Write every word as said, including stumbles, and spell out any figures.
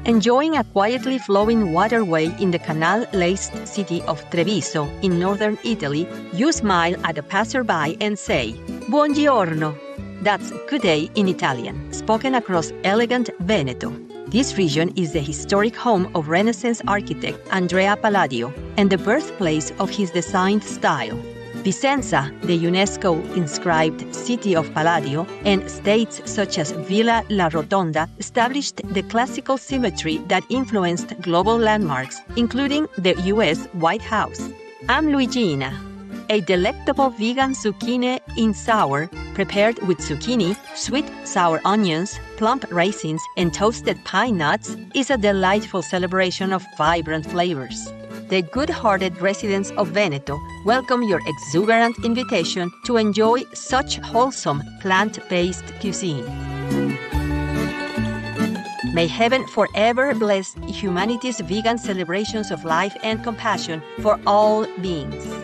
Enjoying a quietly flowing waterway in the canal-laced city of Treviso in northern Italy, you smile at a passerby and say, Buongiorno. That's good day in Italian, spoken across elegant Veneto. This region is the historic home of Renaissance architect Andrea Palladio and the birthplace of his design style. Vicenza, the UNESCO-inscribed city of Palladio, and states such as Villa La Rotonda established the classical symmetry that influenced global landmarks, including the U S White House. I'm Luigina. A delectable vegan zucchini in sour, prepared with zucchini, sweet sour onions, plump raisins, and toasted pine nuts, is a delightful celebration of vibrant flavors. The good-hearted residents of Veneto welcome your exuberant invitation to enjoy such wholesome plant-based cuisine. May heaven forever bless humanity's vegan celebrations of life and compassion for all beings.